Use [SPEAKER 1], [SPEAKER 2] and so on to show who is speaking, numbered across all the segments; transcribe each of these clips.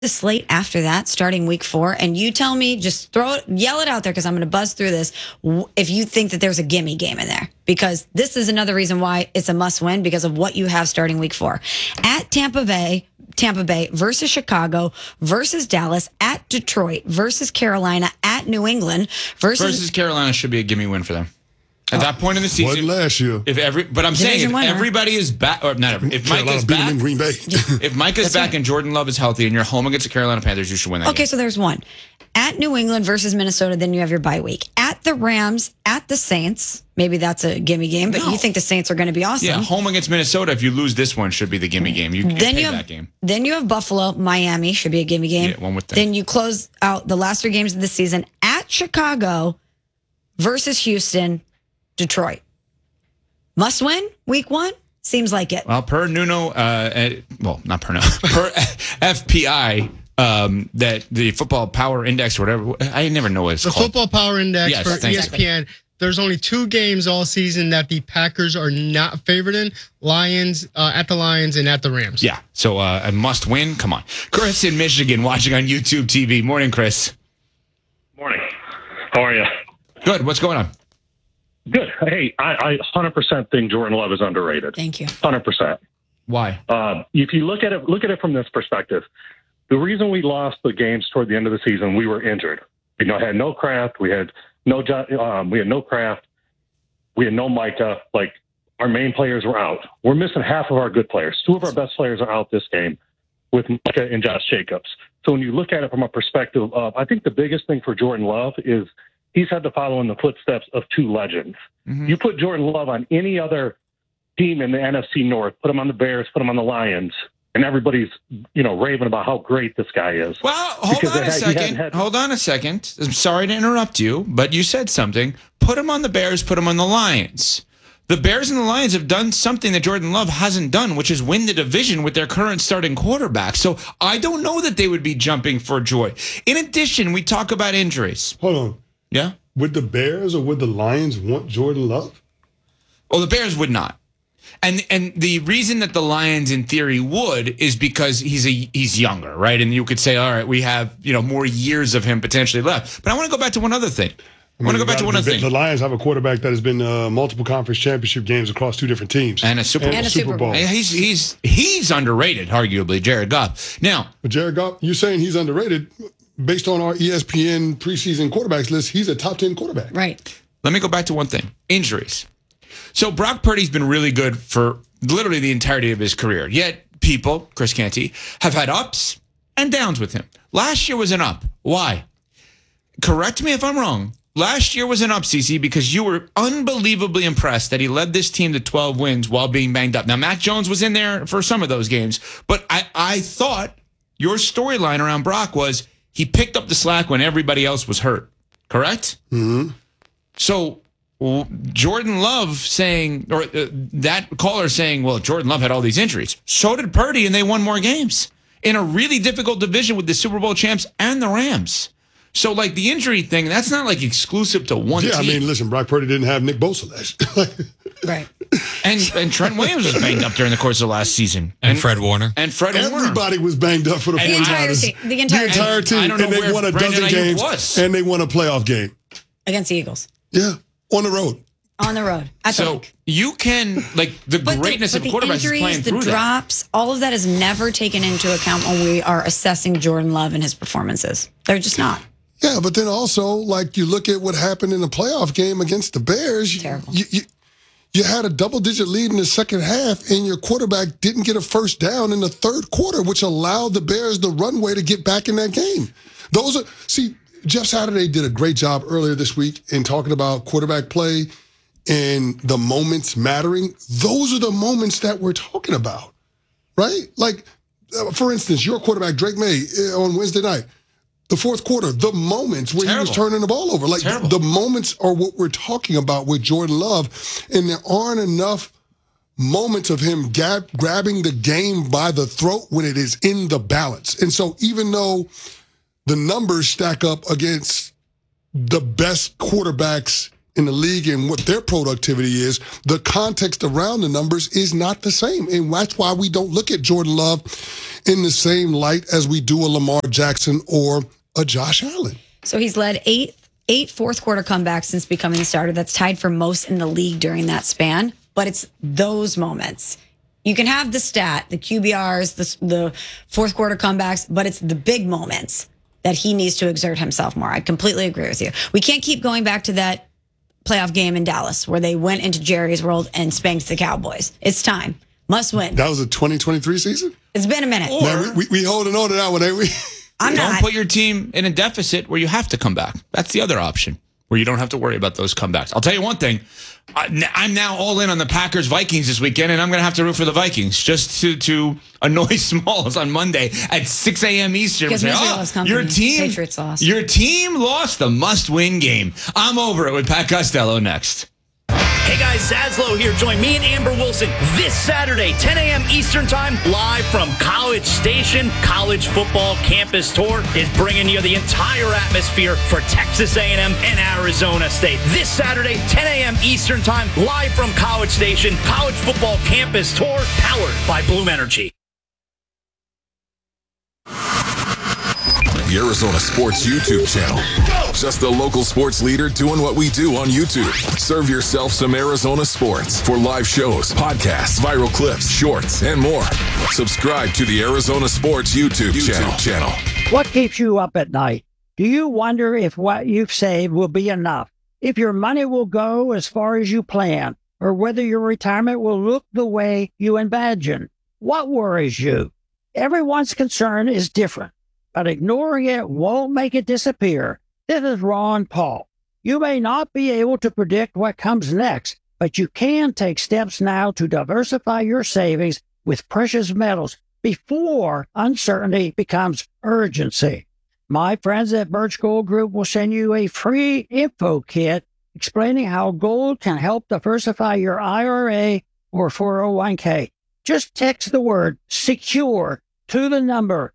[SPEAKER 1] the slate after that, starting week 4, and you tell me, just yell it out there because I'm going to buzz through this. If you think that there's a gimme game in there, because this is another reason why it's a must win because of what you have starting week 4 at Tampa Bay versus Chicago versus Dallas, at Detroit versus Carolina, at New England versus
[SPEAKER 2] Carolina should be a gimme win for them. At that point in the season,
[SPEAKER 3] last year.
[SPEAKER 2] But I'm saying if everybody is back, or not everybody, if Mike is back,
[SPEAKER 3] Green Bay.
[SPEAKER 2] if Mike is back and Jordan Love is healthy, and you're home against the Carolina Panthers, you should win that.
[SPEAKER 1] Okay,
[SPEAKER 2] game.
[SPEAKER 1] so there's one at New England versus Minnesota. Then you have your bye week at the Rams, at the Saints. Maybe that's a gimme game, but you think the Saints are going to be awesome.
[SPEAKER 2] Yeah, home against Minnesota. If you lose this one, should be the gimme game. You then you have that game.
[SPEAKER 1] Then you have Buffalo, Miami should be a gimme game.
[SPEAKER 2] Yeah, one would think.
[SPEAKER 1] Then you close out the last 3 games of the season at Chicago versus Houston, Detroit. Must win week 1? Seems like it.
[SPEAKER 2] Well, per Nuno, not per Nuno, per FPI, that the Football Power Index or whatever, I never know what it's called.
[SPEAKER 4] The Football Power Index for
[SPEAKER 1] Exactly.
[SPEAKER 4] ESPN. There's only 2 games all season that the Packers are not favored in. At the Lions and at the Rams.
[SPEAKER 2] Yeah, so a must win. Come on. Chris in Michigan watching on YouTube TV. Morning, Chris.
[SPEAKER 5] Morning. How are you?
[SPEAKER 2] Good. What's going on?
[SPEAKER 5] Good. Hey, I 100% think Jordan Love is underrated.
[SPEAKER 1] Thank you.
[SPEAKER 5] 100%.
[SPEAKER 2] Why?
[SPEAKER 5] If you look at it from this perspective, the reason we lost the games toward the end of the season, we were injured. Had no Kraft. We had no Kraft. We had no Micah. Like, our main players were out. We're missing half of our good players. 2 of our best players are out this game with Micah and Josh Jacobs. So when you look at it from a perspective of, I think the biggest thing for Jordan Love is he's had to follow in the footsteps of 2 legends. Mm-hmm. You put Jordan Love on any other team in the NFC North, put him on the Bears, put him on the Lions, and everybody's, raving about how great this guy is.
[SPEAKER 2] Well, hold on a second. I'm sorry to interrupt you, but you said something. Put him on the Bears, put him on the Lions. The Bears and the Lions have done something that Jordan Love hasn't done, which is win the division with their current starting quarterback. So I don't know that they would be jumping for joy. In addition, we talk about injuries.
[SPEAKER 3] Hold on.
[SPEAKER 2] Yeah?
[SPEAKER 3] Would the Bears or would the Lions want Jordan Love?
[SPEAKER 2] Well, the Bears would not. And the reason that the Lions, in theory, would is because he's younger, right? And you could say, all right, we have more years of him potentially left. But I want to go back to one other thing. The
[SPEAKER 3] Lions have a quarterback that has been multiple conference championship games across 2 different teams
[SPEAKER 2] and a Super Bowl. He's underrated, arguably, Jared Goff. Now,
[SPEAKER 3] but Jared Goff, you're saying he's underrated. Based on our ESPN preseason quarterbacks list, he's a top 10 quarterback.
[SPEAKER 1] Right.
[SPEAKER 2] Let me go back to one thing. Injuries. So Brock Purdy's been really good for literally the entirety of his career. Yet people, Chris Canty, have had ups and downs with him. Last year was an up. Why? Correct me if I'm wrong. Last year was an up, CC, because you were unbelievably impressed that he led this team to 12 wins while being banged up. Now, Mac Jones was in there for some of those games, but I thought your storyline around Brock was he picked up the slack when everybody else was hurt. Correct?
[SPEAKER 3] Mm-hmm.
[SPEAKER 2] So Jordan Love saying, or that caller saying, well, Jordan Love had all these injuries. So did Purdy, and they won more games in a really difficult division with the Super Bowl champs and the Rams. So, like, the injury thing, that's not, like, exclusive to one team.
[SPEAKER 3] Yeah, I mean, listen, Brock Purdy didn't have Nick Bosa last year.
[SPEAKER 1] Right.
[SPEAKER 2] And Trent Williams was banged up during the course of last season.
[SPEAKER 6] And Fred Warner.
[SPEAKER 3] Everybody was banged up for the 49ers.
[SPEAKER 1] The entire team.
[SPEAKER 3] And they won a dozen games. And they won a playoff game.
[SPEAKER 1] Against the Eagles.
[SPEAKER 3] Yeah, on the road.
[SPEAKER 1] On the road.
[SPEAKER 2] So you can, like, the greatness of quarterbacks is playing through that.
[SPEAKER 1] The drops, all of that is never taken into account when we are assessing Jordan Love and his performances. They're just not.
[SPEAKER 3] Yeah, but then also, like, you look at what happened in the playoff game against the Bears.
[SPEAKER 1] Terrible.
[SPEAKER 3] You had a double-digit lead in the second half, and your quarterback didn't get a first down in the third quarter, which allowed the Bears the runway to get back in that game. Jeff Saturday did a great job earlier this week in talking about quarterback play and the moments mattering. Those are the moments that we're talking about, right? Like, for instance, your quarterback, Drake May, on Wednesday night, the fourth quarter, the moments where he was turning the ball over. Like, the moments are what we're talking about with Jordan Love, and there aren't enough moments of him grabbing the game by the throat when it is in the balance. And so even though the numbers stack up against the best quarterbacks in the league and what their productivity is, the context around the numbers is not the same. And that's why we don't look at Jordan Love in the same light as we do a Lamar Jackson or a Josh Allen.
[SPEAKER 1] So he's led eight fourth quarter comebacks since becoming the starter. That's tied for most in the league during that span. But it's those moments. You can have the stat, the QBRs, the fourth quarter comebacks, but it's the big moments that he needs to exert himself more. I completely agree with you. We can't keep going back to that playoff game in Dallas where they went into Jerry's world and spanked the Cowboys. It's time. Must win.
[SPEAKER 3] That was a 2023 season?
[SPEAKER 1] It's been a minute.
[SPEAKER 3] Man, we holding on to that one, ain't we?
[SPEAKER 2] Don't put your team in a deficit where you have to come back. That's the other option, where you don't have to worry about those comebacks. I'll tell you one thing. I'm now all in on the Packers-Vikings this weekend, and I'm going to have to root for the Vikings just to annoy Smalls on Monday at 6 a.m. Eastern.
[SPEAKER 1] Because Misery loves company. Patriots lost.
[SPEAKER 2] Your team lost the must-win game. I'm over it with Pat Costello next.
[SPEAKER 6] Hey guys, Zaslow here. Join me and Amber Wilson this Saturday, 10 a.m. Eastern Time, live from College Station. College Football Campus Tour is bringing you the entire atmosphere for Texas A&M and Arizona State. This Saturday, 10 a.m. Eastern Time, live from College Station. College Football Campus Tour, powered by Bloom Energy.
[SPEAKER 7] The Arizona Sports YouTube channel. Just the local sports leader doing what we do on YouTube. Serve yourself some Arizona sports for live shows, podcasts, viral clips, shorts, and more. Subscribe to the Arizona Sports YouTube channel.
[SPEAKER 8] What keeps you up at night? Do you wonder if what you've saved will be enough? If your money will go as far as you plan? Or whether your retirement will look the way you imagine? What worries you? Everyone's concern is different, but ignoring it won't make it disappear. This is Ron Paul. You may not be able to predict what comes next, but you can take steps now to diversify your savings with precious metals before uncertainty becomes urgency. My friends at Birch Gold Group will send you a free info kit explaining how gold can help diversify your IRA or 401k. Just text the word SECURE to the number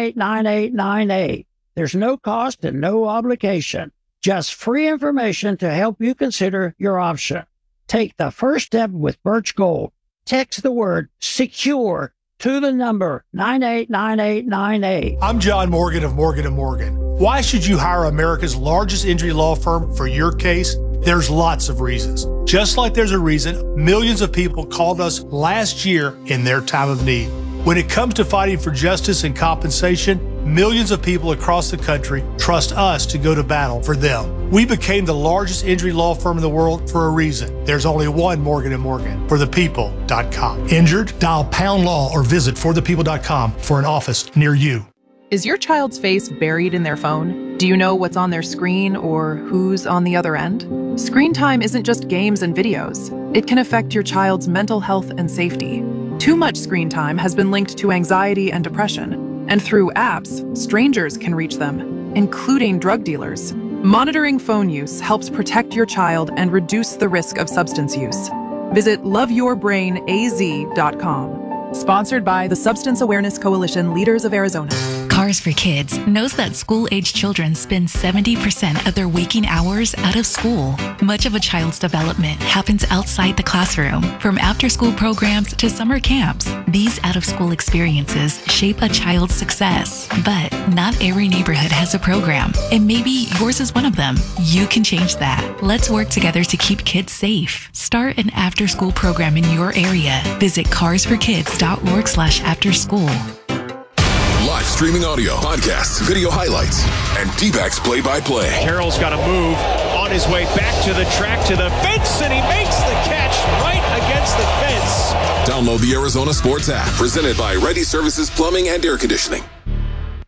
[SPEAKER 8] 989898. There's no cost and no obligation. Just free information to help you consider your option. Take the first step with Birch Gold. Text the word SECURE to the number 989898.
[SPEAKER 9] I'm John Morgan of Morgan & Morgan. Why should you hire America's largest injury law firm for your case? There's lots of reasons. Just like there's a reason millions of people called us last year in their time of need. When it comes to fighting for justice and compensation, millions of people across the country trust us to go to battle for them. We became the largest injury law firm in the world for a reason. There's only one Morgan & Morgan, forthepeople.com. Injured? Dial pound law or visit forthepeople.com for an office near you.
[SPEAKER 10] Is your child's face buried in their phone? Do you know what's on their screen or who's on the other end? Screen time isn't just games and videos. It can affect your child's mental health and safety. Too much screen time has been linked to anxiety and depression, and through apps, strangers can reach them, including drug dealers. Monitoring phone use helps protect your child and reduce the risk of substance use. Visit loveyourbrainaz.com. Sponsored by the Substance Awareness Coalition Leaders of Arizona.
[SPEAKER 11] Cars for Kids knows that school-age children spend 70% of their waking hours out of school. Much of a child's development happens outside the classroom, from after-school programs to summer camps. These out-of-school experiences shape a child's success, but not every neighborhood has a program, and maybe yours is one of them. You can change that. Let's work together to keep kids safe. Start an after-school program in your area. Visit carsforkids.org/afterschool.
[SPEAKER 7] Live streaming audio, podcasts, video highlights, and D-backs play-by-play.
[SPEAKER 12] Carroll's got to move on his way back to the track, to the fence, and he makes the catch right against the fence.
[SPEAKER 7] Download the Arizona Sports app, presented by Ready Services Plumbing and Air Conditioning.